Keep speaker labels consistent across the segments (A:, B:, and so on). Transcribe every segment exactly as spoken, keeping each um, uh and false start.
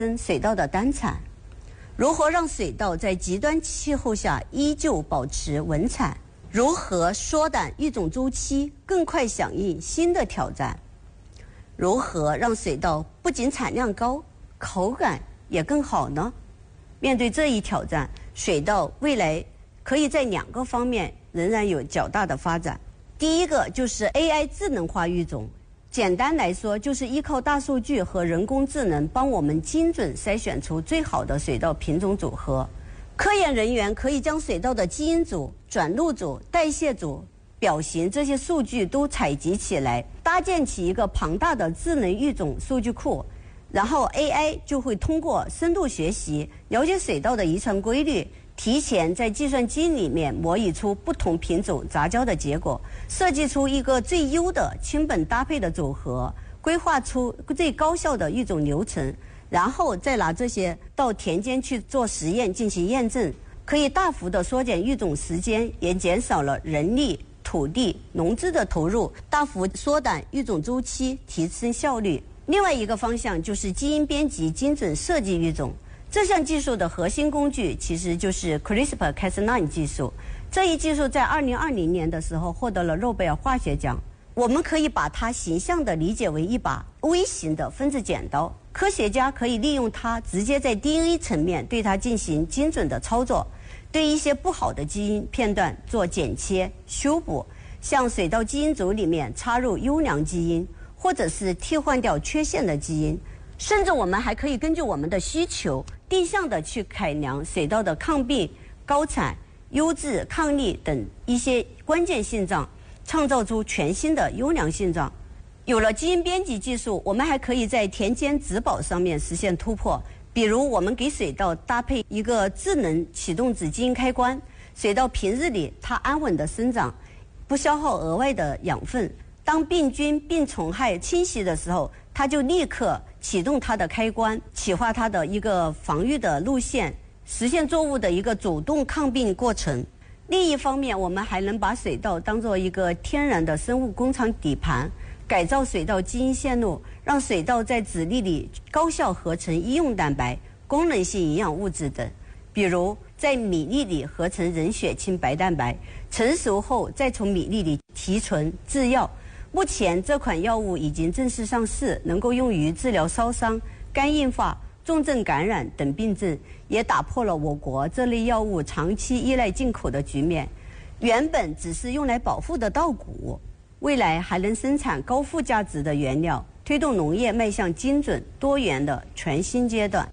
A: 增水稻的单产，如何让水稻在极端气候下依旧保持稳产，如何缩短育种周期，更快响应新的挑战，如何让水稻不仅产量高，口感也更好呢？面对这一挑战，水稻未来可以在两个方面仍然有较大的发展。第一个就是 A I 智能化育种，简单来说就是依靠大数据和人工智能帮我们精准筛选出最好的水稻品种组合。科研人员可以将水稻的基因组、转录组、代谢组、表型这些数据都采集起来，搭建起一个庞大的智能育种数据库，然后 A I 就会通过深度学习了解水稻的遗传规律，提前在计算机里面模拟出不同品种杂交的结果，设计出一个最优的亲本搭配的组合，规划出最高效的育种流程，然后再拿这些到田间去做实验进行验证，可以大幅的缩减育种时间，也减少了人力、土地、农资的投入，大幅缩短育种周期，提升效率。另外一个方向就是基因编辑精准设计育种。这项技术的核心工具其实就是 CRISPR Cas 九 技术。这一技术在二零二零年的时候获得了诺贝尔化学奖。我们可以把它形象地理解为一把微型的分子剪刀，科学家可以利用它直接在 D N A 层面对它进行精准的操作，对一些不好的基因片段做剪切、修补，像水稻基因组里面插入优良基因，或者是替换掉缺陷的基因。甚至我们还可以根据我们的需求，定向的去改良水稻的抗病、高产、优质、抗力等一些关键性状，创造出全新的优良性状。有了基因编辑技术，我们还可以在田间植保上面实现突破。比如，我们给水稻搭配一个智能启动子基因开关，水稻平日里它安稳的生长，不消耗额外的养分。当病菌、病虫害侵袭的时候，它就立刻启动它的开关，启发它的一个防御的路线，实现作物的一个主动抗病过程。另一方面，我们还能把水稻当作一个天然的生物工厂底盘，改造水稻基因线路，让水稻在籽粒里高效合成医用蛋白、功能性营养物质等，比如在米粒里合成人血清白蛋白，成熟后再从米粒里提纯制药。目前这款药物已经正式上市，能够用于治疗烧伤、肝硬化、重症感染等病症，也打破了我国这类药物长期依赖进口的局面。原本只是用来保护的稻谷，未来还能生产高附加值的原料，推动农业迈向精准多元的全新阶段。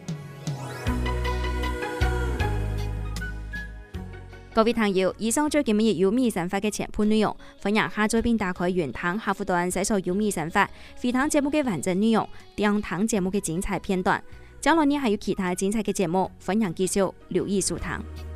B: 各位朋友，以上就今日有米神法嘅全部內容，歡迎下載並打開原堂客戶端搜索有米神法，回聽節目嘅完整內容，兩堂節目嘅精彩片段。將來呢還有其他精彩嘅節目，歡迎繼續留意收聽。